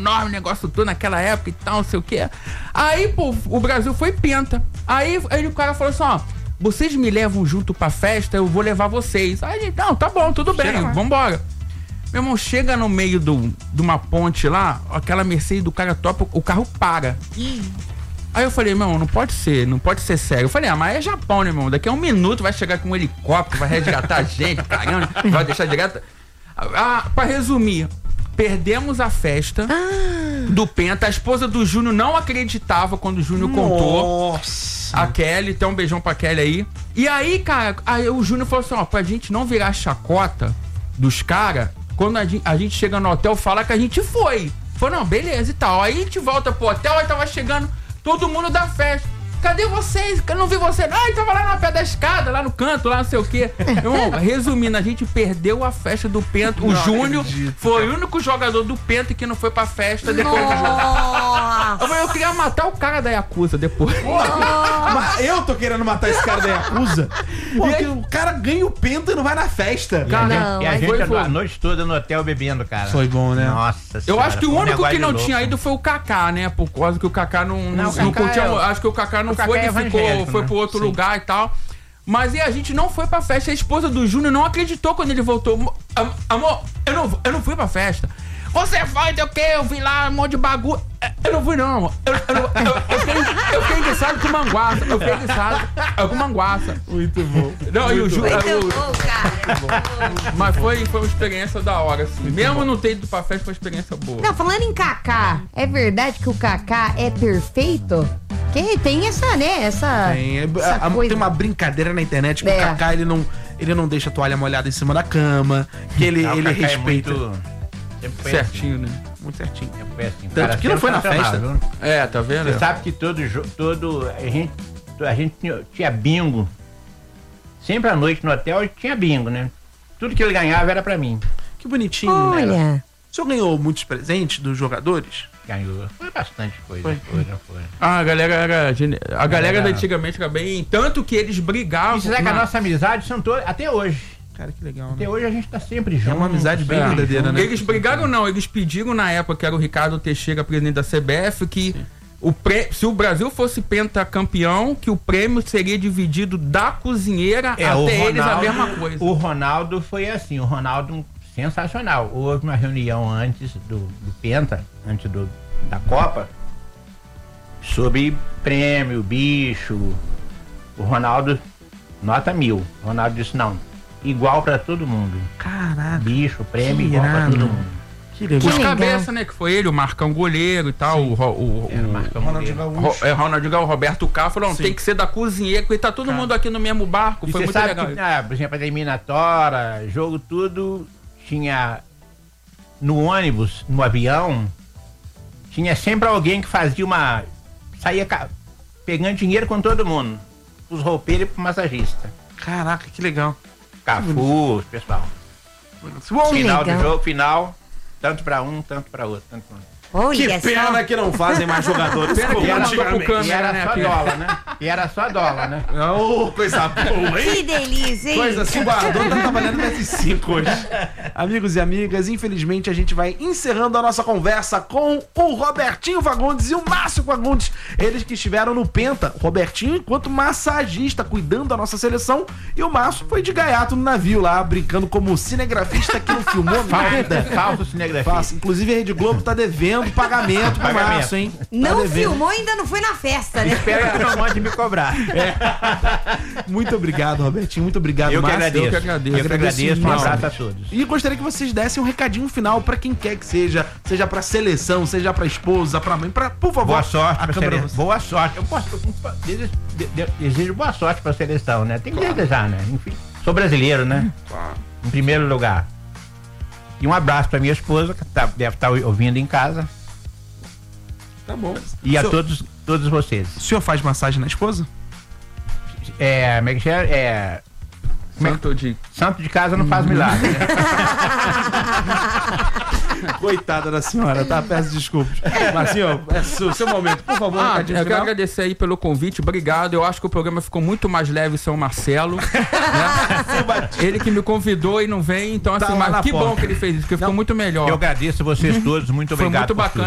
enorme, negócio todo naquela época e tal, não sei o quê. Aí, pô, o Brasil foi penta. Aí o cara falou assim, ó, vocês me levam junto pra festa, eu vou levar vocês. Aí a gente, não, tá bom, tudo bem, vambora. Meu irmão, chega no meio de uma ponte lá, aquela Mercedes do cara topa, o carro para. Aí eu falei, meu irmão, não pode ser sério. Eu falei, mas é Japão, né, meu irmão? Daqui a 1 minuto vai chegar com um helicóptero, vai resgatar a gente, caramba, vai deixar direto. Pra resumir, perdemos a festa do Penta. A esposa do Júnior não acreditava quando o Júnior contou. Nossa. A Kelly, tem um beijão pra Kelly aí. E aí, cara, aí o Júnior falou assim, ó, pra gente não virar chacota dos caras, quando a gente chega no hotel, fala que a gente foi. Falou, não, beleza e tal. Aí a gente volta pro hotel, aí tava chegando todo mundo da festa. Cadê vocês? Eu não vi você. Ai, tava lá no pé da escada, lá no canto, lá não sei o quê. Irmão, resumindo, a gente perdeu a festa do Penta. O Júnior foi o único jogador do Penta que não foi pra festa depois do jogo. Eu queria matar o cara da Yakuza depois. Mas eu tô querendo matar esse cara da Yakuza. Porque o cara ganha o Penta e não vai na festa. Cara, e a gente a noite toda no hotel bebendo, cara. Foi bom, né? Nossa Eu acho que o único que não tinha ido foi o Kaká, né? Por causa que o Kaká não curtia. Acho que o Kaká não foi, ele foi pro outro lugar e tal. Mas e a gente não foi pra festa. A esposa do Júnior não acreditou quando ele voltou. Amor, eu não fui pra festa. Você foi, o quê? Eu vi lá um monte de bagulho. Eu não fui, não, amor. Eu fiquei enguiçado com manguaça. Eu fiquei enguiçado com manguaça. Muito bom. Não, e o Júnior. Muito bom, cara. Mas foi uma experiência da hora, assim. Muito mesmo bom. Não ter ido pra festa, foi uma experiência boa. Não, falando em Kaká, é verdade que o Kaká é perfeito? Que tem essa, né? Essa tem uma brincadeira na internet que o Kaká ele não deixa a toalha molhada em cima da cama, que ele respeita. Certinho, né? Muito certinho. Assim, tanto que não foi na festa. Viu? Tá vendo? Você sabe que a gente tinha bingo. Sempre à noite no hotel tinha bingo, né? Tudo que ele ganhava era pra mim. Que bonitinho, olha, né? O senhor ganhou muitos presentes dos jogadores? Ganhou. Foi bastante coisa. Foi. A galera da antigamente era bem... Tanto que eles brigavam... E você sabe que a nossa amizade são todas... Até hoje. Cara, que legal, até hoje a gente tá sempre junto. É uma amizade bem verdadeira, né? Eles brigaram não, eles pediram na época, que era o Ricardo Teixeira, presidente da CBF, que se o Brasil fosse pentacampeão, que o prêmio seria dividido da cozinheira até Ronaldo, eles a mesma coisa. O Ronaldo foi assim, o Ronaldo sensacional. Houve uma reunião antes do Penta, antes da Copa, sobre prêmio, bicho. O Ronaldo, nota 1000. O Ronaldo disse, não, igual pra todo mundo. Caraca. Bicho, prêmio igual pra todo mundo. Que legal. Os cabeça, né? Que foi ele, o Marcão goleiro e tal. O Ronaldinho Gaúcho, o Roberto Carlos falou, não, tem que ser da cozinheira, porque tá todo mundo aqui no mesmo barco. E foi muito sabe legal. Que, por exemplo, a eliminatória, jogo tudo, tinha no ônibus, no avião, tinha sempre alguém que fazia saía pegando dinheiro com todo mundo. Os roupeiros e pro massagista. Caraca, que legal. Cafu, pessoal. Final do jogo, tanto pra um, tanto pra outro. Que pena que não fazem mais jogadores. Pena que era só dólar, né? Oh, coisa boa, hein? Que delícia, hein? Coisa assim, o Guardão tá trabalhando nesses 5 hoje. Amigos e amigas, infelizmente a gente vai encerrando a nossa conversa com o Robertinho Fagundes e o Márcio Fagundes. Eles que estiveram no Penta. O Robertinho enquanto massagista, cuidando da nossa seleção. E o Márcio foi de gaiato no navio lá, brincando como cinegrafista que não filmou nada. Falso cinegrafista. Inclusive a Rede Globo tá devendo pagamento pro Márcio, hein? Não filmou, ainda não foi na festa, né? Espero que não mande me cobrar. Muito obrigado, Robertinho. Muito obrigado, Márcio. Eu que agradeço. Um abraço a todos. E gostaria que vocês dessem um recadinho final pra quem quer que seja pra seleção, seja pra esposa, pra mãe, por favor. Boa sorte pra seleção. Boa sorte. Eu desejo boa sorte pra seleção, né? Tem que desejar, né? Enfim, sou brasileiro, né? Em primeiro lugar. E um abraço pra minha esposa, que deve estar ouvindo em casa. Tá bom. E a todos vocês. O senhor faz massagem na esposa? Como é que é? Santo de casa não faz milagre, né? Coitada da senhora, tá? Peço desculpas. Marcinho, é seu momento, por favor. Eu quero agradecer aí pelo convite, obrigado. Eu acho que o programa ficou muito mais leve São Marcelo. Né? Ele que me convidou e não vem, então assim, mas que bom que ele fez isso, porque ficou muito melhor. Eu agradeço vocês todos, muito obrigado. Foi muito bacana.